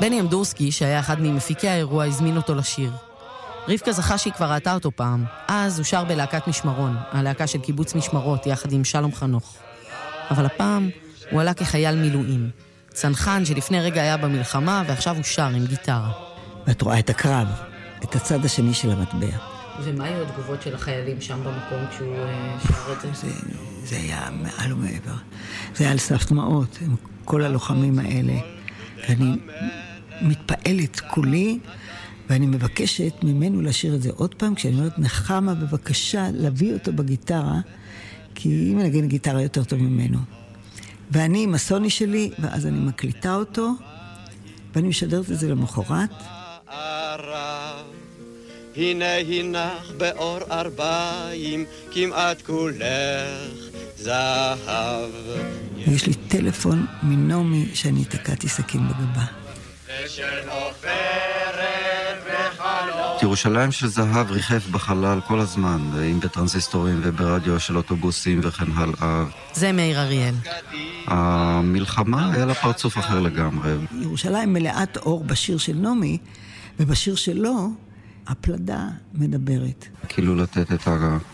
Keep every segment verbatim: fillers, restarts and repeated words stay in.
בני אמדורסקי, שהיה אחד ממפיקי האירוע, הזמין אותו לשיר. רבקה זכה שהיא כבר ראתה אותו פעם. אז הוא שר בלהקת משמרון, הלהקה של קיבוץ משמרות, יחד עם שלום חנוך. אבל הפעם הוא עלה כחייל מילואים. צנחן שלפני רגע היה במלחמה, ועכשיו הוא שר עם גיטרה. ואת רואה את הקרב, את הצד השני של המטבע. ומה היו התגובות של החיילים שם במקום כשהוא שר את זה? זה, זה היה מעל ומעבר. זה היה על סף דמעות, עם כל הלוחמים האלה. ואני מתפעלת כולי, ואני מבקשת ממנו לשיר את זה עוד פעם, כשאני אומרת, נחמה בבקשה להביא אותו בגיטרה, כי אם נגן גיטרה יותר טוב ממנו. ואני עם הסוני שלי, ואז אני מקליטה אותו, ואני משדרת את זה למחרת. הנה הינך באור ארבעים, כמעט כולך זהב. יש לי טלפון מנומי שאני תקעתי סכין בגבה. ירושלים של זהב ריחף בחלל כל הזמן, אם בטרנזיסטורים וברדיו של אוטובוסים וכן הלאה. זה מאיר אריאל. המלחמה היה לה פרצוף אחר לגמרי. ירושלים מלאת אור בשיר של נומי, ובשיר שלו הפלדה מדברת. כאילו לתת את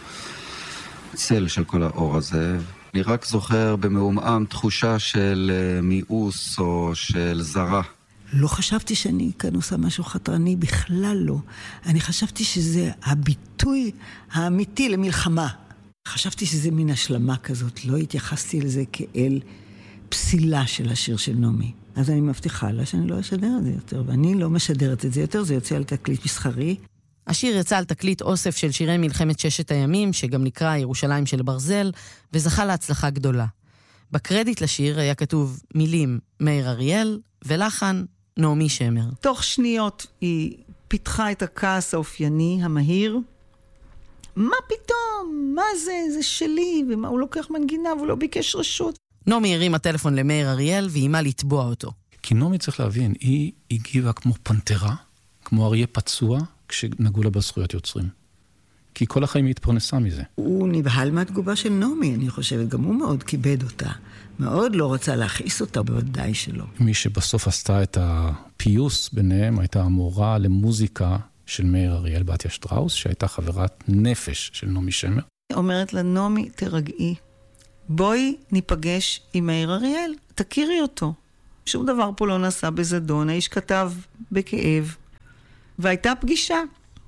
הצל של כל האור הזה. אני רק זוכר במעומעם תחושה של מיאוס או של זרה. לא חשבתי שאני כאן עושה משהו חתרני, בכלל לא. אני חשבתי שזה הביטוי האמיתי למלחמה. חשבתי שזה מין השלמה כזאת, לא התייחסתי לזה כאל פסילה של השיר של נומי. אז אני מבטיחה לה שאני לא אשדר את זה יותר, ואני לא משדרת את זה יותר, זה יוצא על תקליט מסחרי. השיר יצא על תקליט אוסף של שירי מלחמת ששת הימים, שגם נקרא ירושלים של ברזל, וזכה להצלחה גדולה. בקרדיט לשיר היה כתוב מילים מאיר אריאל, ולחן נעמי שמר. תוך שניות היא פיתחה את הכעס האופייני, המהיר. מה פתאום? מה זה? זה שלי, ומה הוא לוקח מנגינה, והוא לא ביקש רשות. נעמי הרימה טלפון למאיר אריאל, ואימה לתבוע אותו. כי נעמי צריך להבין, היא הגיבה כמו פנתרה, כמו אריה פצוע, כשנגעו לה בזכויות יוצרים. כי כל החיים היא התפרנסה מזה. הוא נבהל מהתגובה של נעמי, אני חושבת, גם הוא מאוד כיבד אותה. מאוד לא רצה להכעיס אותה, בוודאי שלא. מי שבסוף עשתה את הפיוס ביניהם, הייתה המורה למוזיקה של מאיר אריאל, בתיה שטראוס, שהייתה חברת נפש של נעמי שמר. היא אומרת לה, נעמי, תרגעי. בואי ניפגש עם מאיר אריאל, תכירי אותו. שום דבר פה לא נעשה בזדון, האיש כתב בכאב. והייתה פגישה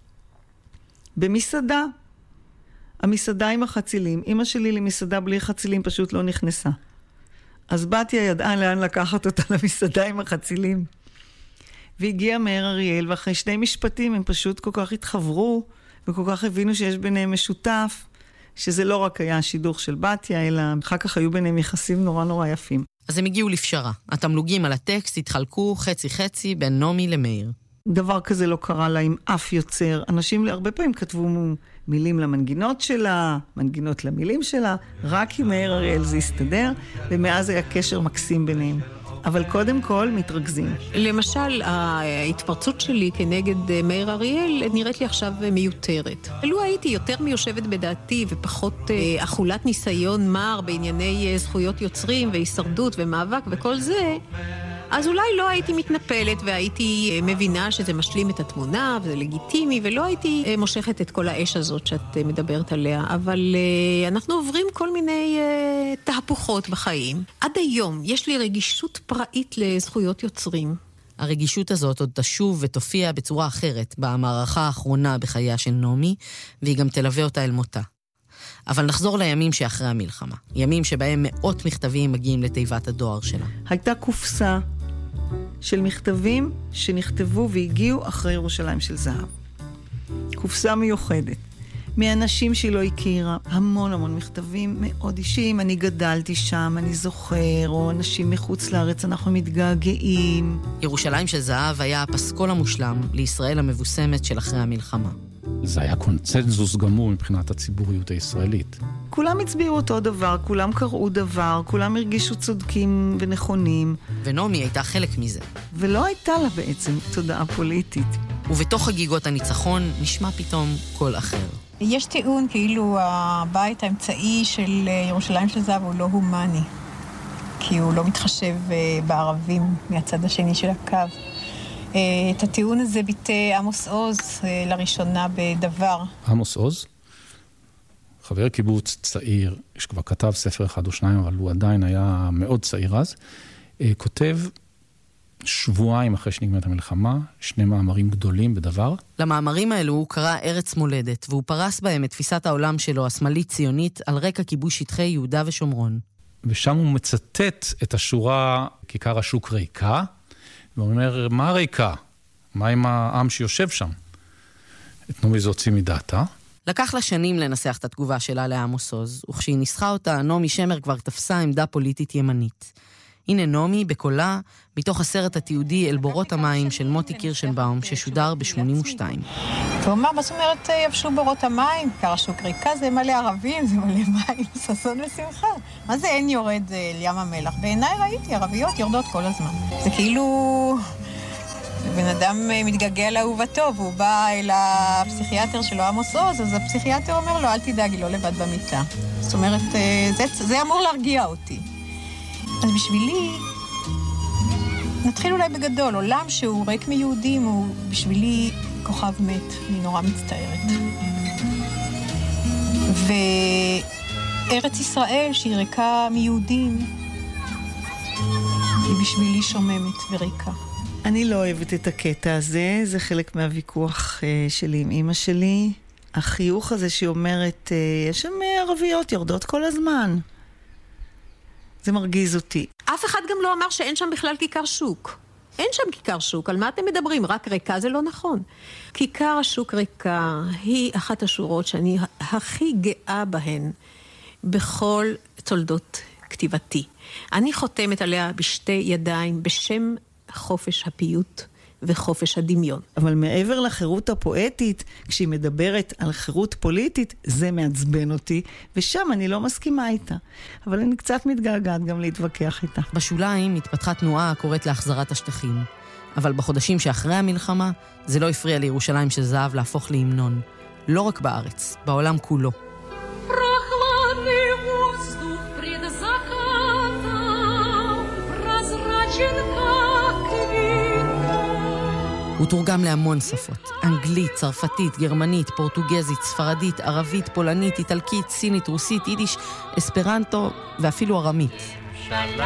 במסעדה. המסעדה עם החצילים. אמא שלי למסעדה בלי חצילים פשוט לא נכנסה. אז בתיה ידעה לאן לקחת אותה למסעדה עם החצילים. והגיע מאיר אריאל, ואחרי שני משפטים הם פשוט כל כך התחברו, וכל כך הבינו שיש ביניהם משותף, שזה לא רק היה השידוך של בתיה, אלא אחר כך היו ביניהם יחסים נורא נורא יפים. אז הם הגיעו לפשרה. התמלוגים על הטקסט התחלקו חצי חצי בין נעמי למאיר. דבר כזה לא קרה לה עם אף יוצר. אנשים הרבה פעמים כתבו מילים למנגינות שלה, מנגינות למילים שלה, רק עם מאיר אריאל זה הסתדר, ומאז היה קשר מקסים ביניהם. אבל קודם כל מתרכזים. למשל, ההתפרצות שלי כנגד מאיר אריאל נראית לי עכשיו מיותרת. לו הייתי יותר מיושבת בדעתי ופחות אכולת ניסיון מר בענייני זכויות יוצרים והישרדות ומאבק וכל זה, אז אולי לא הייתי מתנפלת והייתי מבינה שזה משלים את התמונה וזה לגיטימי, ולא הייתי מושכת את כל האש הזאת שאת מדברת עליה. אבל אנחנו עוברים כל מיני תהפוכות בחיים. עד היום יש לי רגישות פראית לזכויות יוצרים. הרגישות הזאת עוד תשוב ותופיע בצורה אחרת במערכה האחרונה בחייה של נעמי, והיא גם תלווה אותה אל מותה. אבל נחזור לימים שאחרי המלחמה. ימים שבהם מאות מכתבים מגיעים לתיבת הדואר שלה. הייתה קופסה של מכתבים שנכתבו והגיעו אחרי ירושלים של זהב. קופסה מיוחדת. מאנשים שהיא לא הכירה. המון המון מכתבים מאוד אישיים. אני גדלתי שם, אני זוכר, או אנשים מחוץ לארץ, אנחנו מתגעגעים. ירושלים של זהב היה הפסקול המושלם לישראל המבוסמת של אחרי המלחמה. זה היה קונצנזוס גמור מבחינת הציבוריות הישראלית. כולם הצביעו אותו דבר, כולם קראו דבר, כולם הרגישו צודקים ונכונים. ונעמי הייתה חלק מזה. ולא הייתה לה בעצם תודעה פוליטית. ובתוך חגיגות הניצחון נשמע פתאום קול אחר. יש טיעון כאילו הבית האמצעי של ירושלים של זהב הוא לא הומני. כי הוא לא מתחשב בערבים מהצד השני של הקו. את הטיעון הזה ביטא עמוס עוז לראשונה בדבר. עמוס עוז? חבר קיבוץ צעיר, שכבר כתב ספר אחד או שניים, אבל הוא עדיין היה מאוד צעיר אז, כותב שבועיים אחרי שנגמרת המלחמה, שני מאמרים גדולים בדבר. למאמרים האלו הוא קרא ארץ מולדת, והוא פרס בהם את תפיסת העולם שלו, השמאלית ציונית, על רקע כיבוש שטחי יהודה ושומרון. ושם הוא מצטט את השורה כיכר השוק ריקה, והוא אומר, מה ריקה? מה עם העם שיושב שם? את נעמי זה הוציא מדעתה. לקח לה שנים לנסח את התגובה שלה לעמוס עוז, וכשהיא ניסחה אותה, נעמי שמר כבר תפסה עמדה פוליטית ימנית. הנה נעמי בקולה, מתוך הסרט התיעודי אל בורות המים של מוטי קירשנבאום, ששודר ב-שמונים ושתיים. הוא אמר, מה זאת אומרת יבשו בורות המים? כיכר השוק ריקה זה מלא ערבים, זה מלא מים, ששון ושמחה. מה זה אין יורד אל ים המלח? בעיניי ראיתי, ערביות יורדות כל הזמן. זה כאילו בן אדם מתגעגע לאהובתו, והוא בא אל הפסיכיאטר שלו, עמוס עוז, אז הפסיכיאטר אומר לו, אל תדאג, היא לא לבד במיטה. זאת אומרת, זה, זה אמור להרגיע אותי. אז בשבילי, נתחיל אולי בגדול, עולם שהוא ריק מיהודים הוא בשבילי כוכב מת, אני נורא מצטערת. וארץ ישראל שהיא ריקה מיהודים, היא בשבילי שוממת וריקה. אני לא אוהבת את הקטע הזה, זה חלק מהוויכוח שלי עם אמא שלי. החיוך הזה שהיא אומרת, יש שם ערביות יורדות כל הזמן. זה מרגיז אותי. אף אחד גם לא אמר שאין שם בכלל כיכר שוק. אין שם כיכר שוק, על מה אתם מדברים? רק ריקה זה לא נכון. כיכר השוק ריקה היא אחת השורות שאני הכי גאה בהן בכל תולדות כתיבתי. אני חותמת עליה בשתי ידיים בשם חופש הפיוט וחופש הדמיון. אבל מעבר לחירות הפואטית, כשהיא מדברת על חירות פוליטית, זה מעצבן אותי, ושם אני לא מסכימה איתה. אבל אני קצת מתגעגעת גם להתווכח איתה. בשוליים התפתחה תנועה הקוראת להחזרת השטחים. אבל בחודשים שאחרי המלחמה, זה לא הפריע לירושלים של זהב להפוך להמנון. לא רק בארץ, בעולם כולו. הוא תורגם להמון שפות. אנגלית, צרפתית, גרמנית, פורטוגזית, ספרדית, ערבית, פולנית, איטלקית, סינית, רוסית, יידיש, אספרנטו ואפילו ארמית.